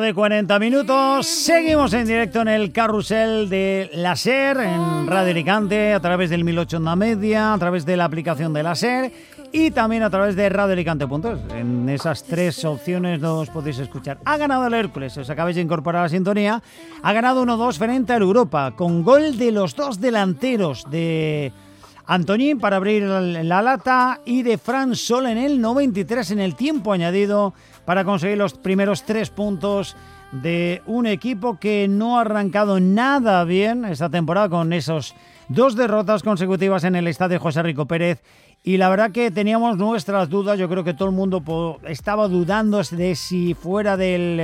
De 40 minutos, seguimos en directo en el carrusel de la SER, en Radio Alicante, a través del 1008 Onda Media, a través de la aplicación de la SER y también a través de radioalicante.es. En esas tres opciones nos podéis escuchar. Ha ganado el Hércules, os acabáis de incorporar a la sintonía, ha ganado 1-2 frente al Europa, con gol de los dos delanteros de Antoñín para abrir la lata y de Fran Sol en el 93 en el tiempo añadido para conseguir los primeros 3 puntos de un equipo que no ha arrancado nada bien esta temporada con esos 2 derrotas consecutivas en el estadio José Rico Pérez. Y la verdad que teníamos nuestras dudas, yo creo que todo el mundo estaba dudando de si fuera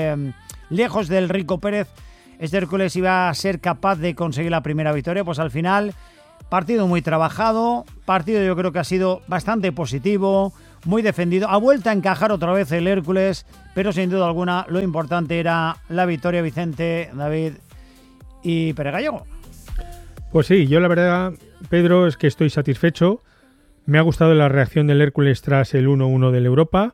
lejos del Rico Pérez este Hércules iba a ser capaz de conseguir la primera victoria. Pues al final, partido muy trabajado, partido yo creo que ha sido bastante positivo, muy defendido. Ha vuelto a encajar otra vez el Hércules, pero sin duda alguna lo importante era la victoria. Vicente, David y Pere Gallego. Pues sí, yo la verdad, Pedro, es que estoy satisfecho. Me ha gustado la reacción del Hércules tras el 1-1 del Europa.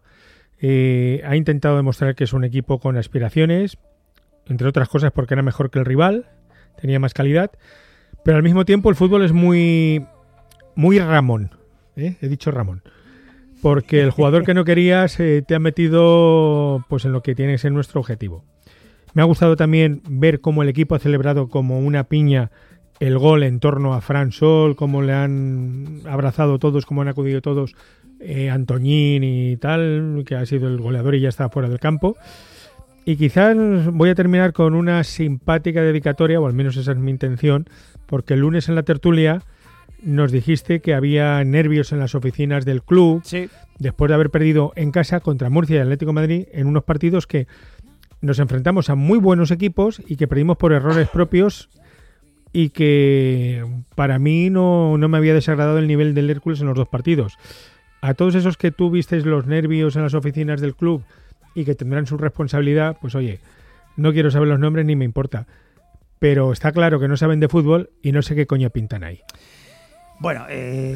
Ha intentado demostrar que es un equipo con aspiraciones, entre otras cosas porque era mejor que el rival, tenía más calidad, pero al mismo tiempo el fútbol es muy Ramón, he dicho Ramón, porque el jugador que no querías te ha metido pues en lo que tiene que ser nuestro objetivo. Me ha gustado también ver cómo el equipo ha celebrado como una piña el gol en torno a Fran Sol, cómo le han abrazado todos, cómo han acudido todos, Antoñín y tal, que ha sido el goleador y ya está fuera del campo. Y quizás voy a terminar con una simpática dedicatoria, o al menos esa es mi intención, porque el lunes en la tertulia nos dijiste que había nervios en las oficinas del club, sí, después de haber perdido en casa contra Murcia y Atlético de Madrid en unos partidos que nos enfrentamos a muy buenos equipos y que perdimos por errores propios y que para mí no me había desagradado el nivel del Hércules en los 2 partidos. A todos esos que tú visteis los nervios en las oficinas del club y que tendrán su responsabilidad, pues oye, no quiero saber los nombres ni me importa, pero está claro que no saben de fútbol y no sé qué coño pintan ahí. Bueno,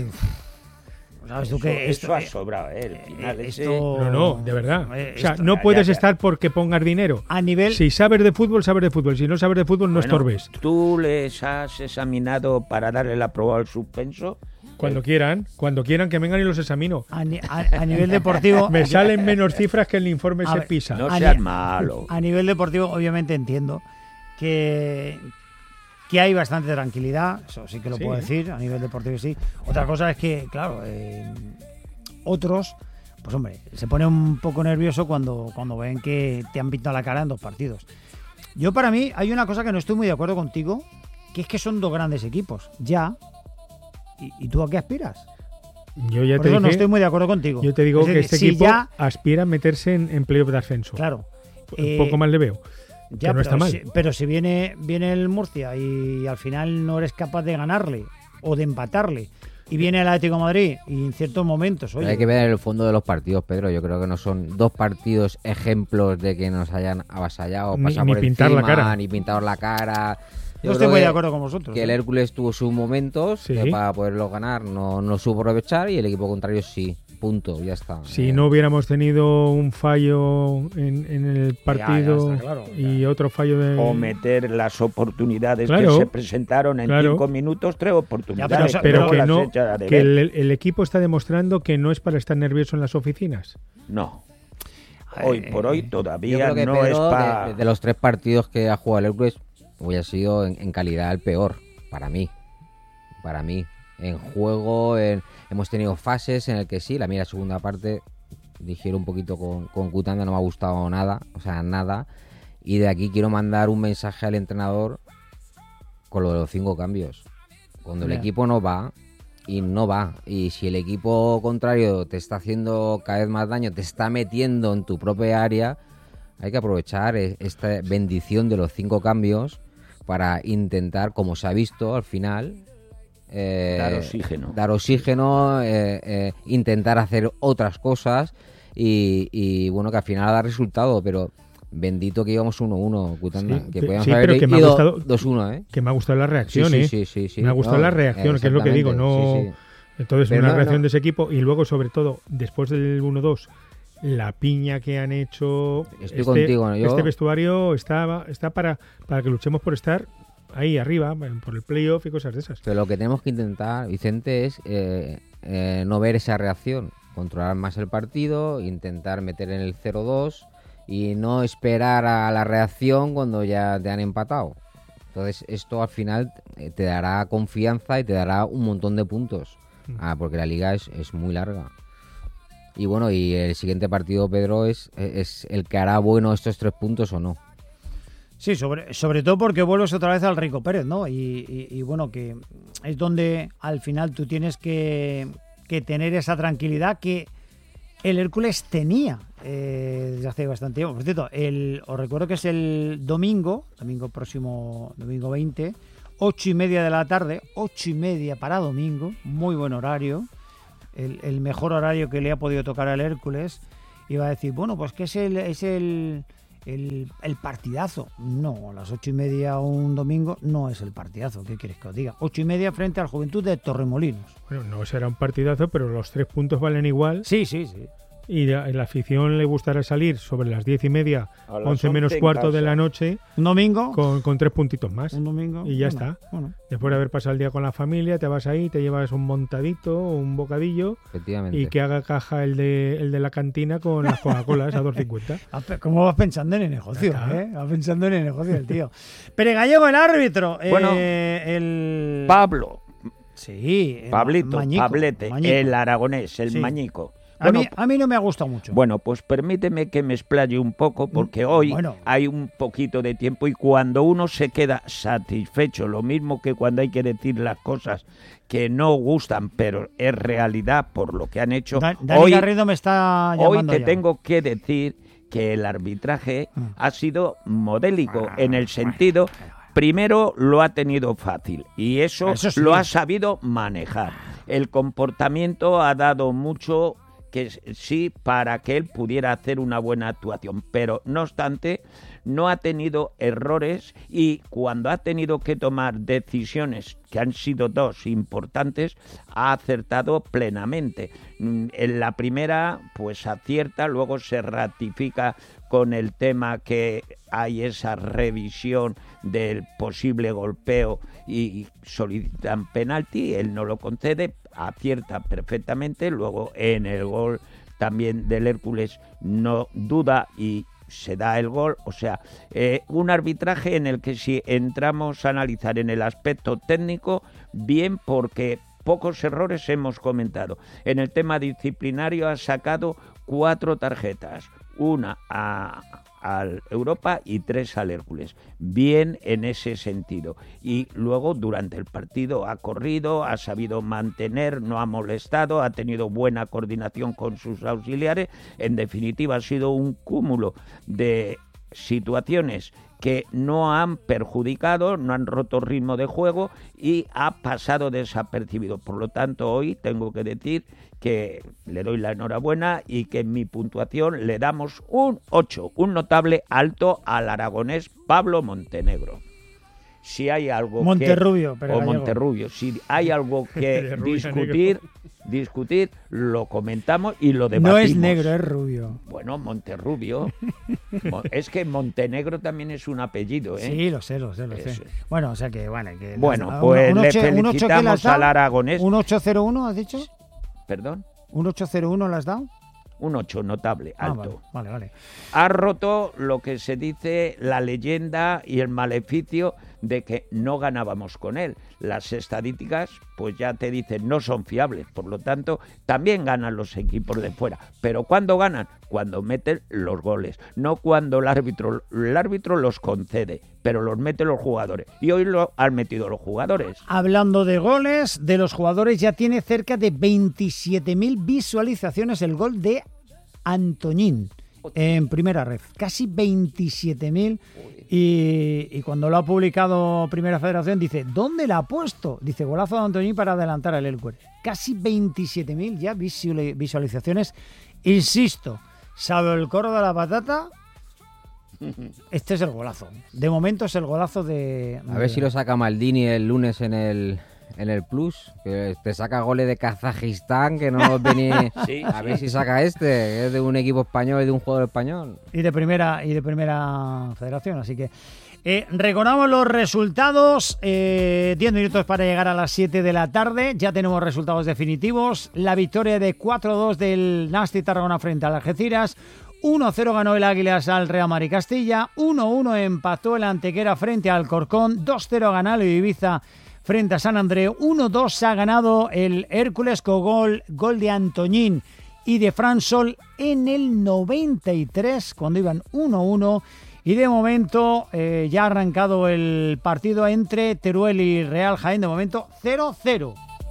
sabes tú que eso ha sobrado, el final No, de verdad. O sea, no puedes estar porque pongas dinero. A nivel... Si sabes de fútbol, sabes de fútbol. Si no sabes de fútbol, no estorbes. ¿Tú les has examinado para darle el aprobado al suspenso? Cuando quieran que vengan y los examino. A nivel deportivo... Me salen menos cifras que el informe se pisa. No seas malo. A nivel deportivo, obviamente entiendo que hay bastante tranquilidad, eso sí que lo puedo decir, a nivel deportivo sí. Otra cosa es que, claro, otros, pues hombre, se ponen un poco nervioso cuando ven que te han pintado la cara en 2 partidos. Yo, para mí, hay una cosa que no estoy muy de acuerdo contigo, que es que son 2 grandes equipos, ya. ¿Y tú a qué aspiras? Yo ya Por eso no estoy muy de acuerdo contigo. Yo te digo que este equipo aspira a meterse en playoff de ascenso. Claro. Un poco más le veo. Ya, no está mal. Pero si viene el Murcia y al final no eres capaz de ganarle o de empatarle, y viene el Atlético de Madrid y en ciertos momentos... Oye, hay que ver el fondo de los partidos, Pedro. Yo creo que no son 2 partidos ejemplos de que nos hayan avasallado, pasado por pintar encima, la cara. ni pintado la cara. Yo estoy muy de acuerdo con vosotros. Que el Hércules tuvo sus momentos que para poderlo ganar no supo aprovechar y el equipo contrario sí. Punto, ya está. Si no hubiéramos tenido un fallo en el partido está claro, y otro fallo de... O meter las oportunidades que se presentaron en 5 minutos, 3 oportunidades. Ya, pero que no, que el equipo está demostrando que no es para estar nervioso en las oficinas. No. Hoy por hoy todavía yo creo que no Pedro, es para... De los 3 partidos que ha jugado el Hércules, hoy ha sido en calidad el peor, para mí. En juego, hemos tenido fases en el que sí, la segunda parte, digiero un poquito con Cutanda, no me ha gustado nada, y de aquí quiero mandar un mensaje al entrenador con lo de los 5 cambios. Cuando el equipo no va, y si el equipo contrario te está haciendo cada vez más daño, te está metiendo en tu propia área, hay que aprovechar esta bendición de los 5 cambios para intentar, como se ha visto al final... dar oxígeno, intentar hacer otras cosas y bueno, que al final da resultado, pero bendito que íbamos 1-1, Cutanda, que podíamos haber ido 2-1, que me ha gustado la reacción, sí. Me ha gustado la reacción, que es lo que digo, no. Sí. Entonces, pero una reacción de ese equipo y luego, sobre todo, después del 1-2, la piña que han hecho. Estoy contigo, ¿no? Este vestuario está para que luchemos por estar ahí arriba, por el playoff y cosas de esas. Pero lo que tenemos que intentar, Vicente, es no ver esa reacción, controlar más el partido, intentar meter en el 0-2 y no esperar a la reacción cuando ya te han empatado. Entonces esto al final te dará confianza y te dará un montón de puntos, porque la liga es muy larga. Y bueno, y el siguiente partido, Pedro, es el que hará bueno estos 3 puntos o no. Sí, sobre todo porque vuelves otra vez al Rico Pérez, ¿no? Y bueno, que es donde al final tú tienes que tener esa tranquilidad que el Hércules tenía desde hace bastante tiempo. Por cierto, os recuerdo que es el domingo próximo, domingo 20, 8:30 de la tarde, 8:30 para domingo, muy buen horario, el mejor horario que le ha podido tocar al Hércules. Iba a decir, bueno, pues que es el partidazo. No, a las 8:30 un domingo no es el partidazo. ¿Qué quieres que os diga? 8:30 frente al Juventud de Torremolinos. Bueno, no será un partidazo, pero los 3 puntos valen igual. Sí. Y la afición le gustará salir sobre las 10:30, 11 menos cuarto de la noche. Un domingo. Con 3 puntitos más. Un domingo. Y ya está. Bueno. Después de haber pasado el día con la familia, te vas ahí, te llevas un montadito, un bocadillo. Efectivamente. Y que haga caja el de la cantina con las Coca-Colas a 2,50. ¿Cómo vas pensando en el negocio? Vas pensando en el negocio el tío. Pero Gallego, el árbitro. Bueno, Pablo. Sí. Pablito, Mañico, Pablete, Mañico. El aragonés, el Mañico. Bueno, a mí no me ha gustado mucho. Bueno, pues permíteme que me explaye un poco, porque hoy hay un poquito de tiempo y cuando uno se queda satisfecho, lo mismo que cuando hay que decir las cosas que no gustan, pero es realidad por lo que han hecho. Dani Garrido me está llamando. Hoy te tengo que decir que el arbitraje ha sido modélico en el sentido... Primero, lo ha tenido fácil y eso sí. Lo ha sabido manejar. El comportamiento ha dado mucho que sí para que él pudiera hacer una buena actuación, pero no obstante no ha tenido errores y cuando ha tenido que tomar decisiones, que han sido 2 importantes, ha acertado plenamente. En la primera pues acierta, luego se ratifica con el tema que hay esa revisión del posible golpeo y solicitan penalti, él no lo concede, acierta perfectamente, luego en el gol también del Hércules no duda y se da el gol, o sea, un arbitraje en el que si entramos a analizar en el aspecto técnico, bien porque pocos errores hemos comentado. En el tema disciplinario ha sacado 4 tarjetas, una al Europa y 3 al Hércules. Bien en ese sentido. Y luego durante el partido ha corrido, ha sabido mantener, no ha molestado, ha tenido buena coordinación con sus auxiliares. En definitiva ha sido un cúmulo de situaciones que no han perjudicado, no han roto ritmo de juego y ha pasado desapercibido. Por lo tanto, hoy tengo que decir que le doy la enhorabuena y que en mi puntuación le damos un 8, un notable alto al aragonés Pablo Montenegro. Si hay algo Monterrubio, si hay algo que discutir, lo comentamos y lo debatimos. No es negro, es rubio. Bueno, Monterrubio. Es que Montenegro también es un apellido, ¿eh? Sí, lo sé. Bueno, o sea que bueno, pues le felicitamos al aragonés. ¿Un 801 has dicho? ¿Perdón? ¿Un 801 le has dado? Un 8 notable, alto. Vale. Ha roto lo que se dice la leyenda y el maleficio de que no ganábamos con él. Las estadísticas, pues ya te dicen, no son fiables. Por lo tanto, también ganan los equipos de fuera. Pero ¿cuándo ganan? Cuando meten los goles. No cuando el árbitro los concede, pero los meten los jugadores. Y hoy lo han metido los jugadores. Hablando de goles, de los jugadores, ya tiene cerca de 27.000 visualizaciones el gol de Antoñín en primera red. Casi 27.000. Y cuando lo ha publicado Primera Federación dice, ¿dónde la ha puesto? Dice, golazo de Antoñín para adelantar al Hércules. Casi 27.000 ya visualizaciones. Insisto, salvo el coro de la patata, este es el golazo. De momento es el golazo de... A ver si lo saca Maldini el lunes en en el Plus, que te saca goles de Kazajistán, que no nos venía a ver si saca que es de un equipo español y de un jugador español. Y de primera federación, así que recordamos los resultados, 10 minutos para llegar a las 7 de la tarde, ya tenemos resultados definitivos, la victoria de 4-2 del Nasti Tarragona frente al Algeciras, 1-0 ganó el Águilas al Real Madrid Castilla, 1-1 empató el Antequera frente al Corcón, 2-0 ganó el Ibiza frente a San Andreu, 1-2 ha ganado el Hércules con gol de Antoñín y de Fran Sol en el 93, cuando iban 1-1, y de momento ya ha arrancado el partido entre Teruel y Real Jaén, de momento 0-0.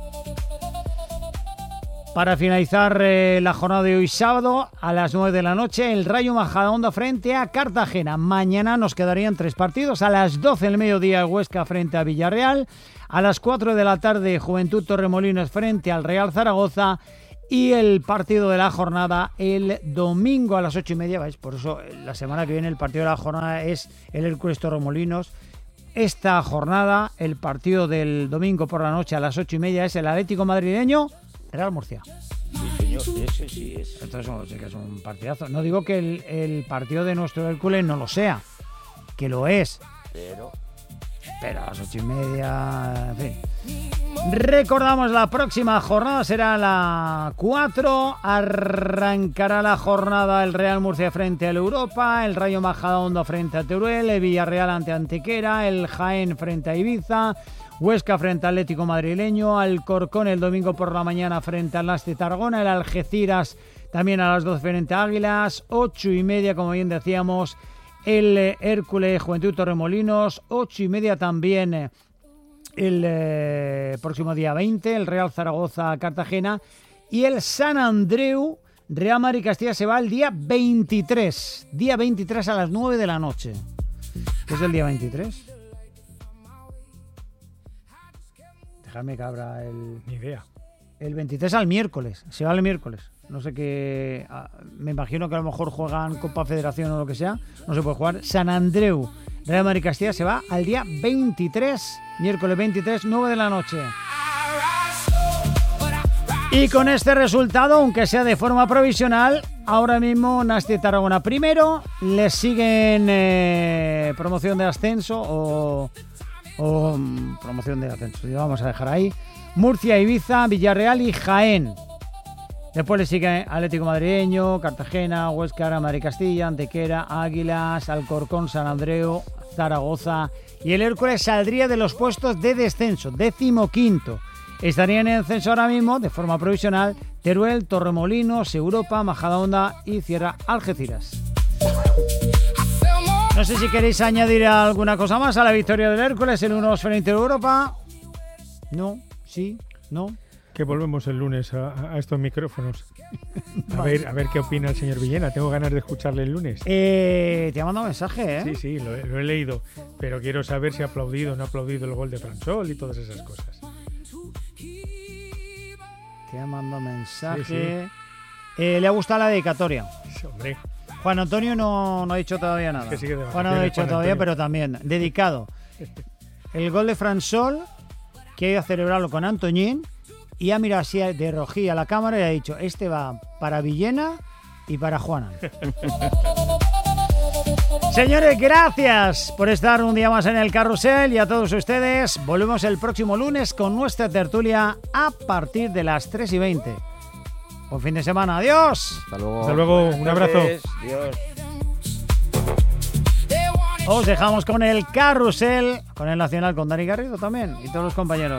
Para finalizar la jornada de hoy sábado, a las 9 de la noche, el Rayo Majadahonda frente a Cartagena. Mañana nos quedarían 3 partidos. A las 12 del mediodía, el Huesca frente a Villarreal. A las 4 de la tarde, Juventud Torremolinos frente al Real Zaragoza. Y el partido de la jornada el domingo a las 8:30. ¿Veis? Por eso la semana que viene el partido de la jornada es el Hércules Torremolinos. Esta jornada, el partido del domingo por la noche a las 8:30 es el Atlético Madrileño Real Murcia. Sí, señor, ese sí es. Entonces sí que es un partidazo. No digo que el partido de nuestro Hércules no lo sea, que lo es. Pero a las 8:30, en fin. Recordamos, la próxima jornada será la 4. Arrancará la jornada el Real Murcia frente al Europa, el Rayo Majadahonda frente a Teruel, el Villarreal ante Antequera, el Jaén frente a Ibiza, Huesca frente al Atlético Madrileño, Alcorcón el domingo por la mañana frente al Nasti Tarragona, el Algeciras también a las 12 frente a Águilas, 8:30, como bien decíamos, el Hércules Juventud Torremolinos, 8:30 también el próximo día 20, el Real Zaragoza Cartagena, y el San Andreu Real Madrid Castilla se va el día 23 a las 9 de la noche. ¿Qué es el día 23? Dejadme que abra el... Ni idea. El 23 al miércoles, se va el miércoles. No sé qué... Me imagino que a lo mejor juegan Copa Federación o lo que sea. No se puede jugar. San Andreu Real Madrid Castilla se va al día 23, miércoles 23, 9 de la noche. Y con este resultado, aunque sea de forma provisional, ahora mismo Nasti Tarragona primero, le siguen promoción de ascenso o promoción de ascenso, ya vamos a dejar ahí, Murcia, Ibiza, Villarreal y Jaén. Después le sigue Atlético Madrileño, Cartagena, Huesca, Real Madrid Castilla, Antequera, Águilas, Alcorcón, San Andreu, Zaragoza, y el Hércules saldría de los puestos de descenso, 15º. Estarían en ascenso ahora mismo, de forma provisional, Teruel, Torremolinos, Europa, Majadahonda y cierra Algeciras. No sé si queréis añadir alguna cosa más a la victoria del Hércules, el 1-2 frente a Europa. No, sí, no. Que volvemos el lunes a estos micrófonos. A ver qué opina el señor Villena. Tengo ganas de escucharle el lunes. Te ha mandado un mensaje, ¿eh? Sí, lo he leído. Pero quiero saber si ha aplaudido o no ha aplaudido el gol de Fran Sol y todas esas cosas. Te ha mandado mensaje. Sí. Le ha gustado la dedicatoria. Sí, hombre. Juan Antonio no ha dicho todavía nada. Es que Juan no ha dicho todavía, Antonio. Pero también dedicado. El gol de Fran Sol, que ha ido a celebrarlo con Antoñín, y ha mirado así de rojilla a la cámara y ha dicho: este va para Villena y para Juana. Señores, gracias por estar un día más en el Carrusel, y a todos ustedes volvemos el próximo lunes con nuestra tertulia a partir de las 3:20. Buen fin de semana, adiós. Hasta luego. Hasta luego, un abrazo. Dios. Os dejamos con el Carrusel, con el Nacional, con Dani Garrido también y todos los compañeros.